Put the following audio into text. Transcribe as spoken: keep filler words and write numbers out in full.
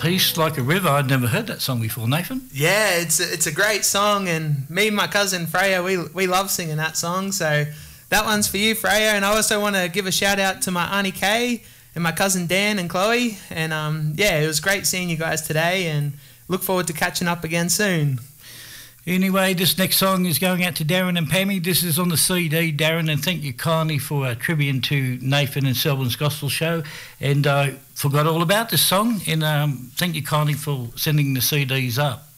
Peace Like a River. I'd never heard that song before, Nathan. Yeah, it's a, it's a great song, and me and my cousin Freya, we we love singing that song, so that one's for you, Freya. And I also want to give a shout out to my Auntie Kay and my cousin Dan and Chloe, and um, yeah, it was great seeing you guys today, and look forward to catching up again soon. Anyway, this next song is going out to Darren and Pammy. This is on the C D, Darren, and thank you kindly for a tribute to Nathan and Selwyn's Gospel Show. And I forgot all about this song, and um, thank you kindly for sending the C Ds up.